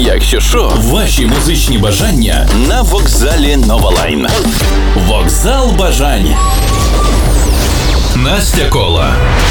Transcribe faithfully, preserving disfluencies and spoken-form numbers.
Якщо що, Ваші музичні бажання на вокзалі Новалайн. Вокзал бажань. Настя Кола.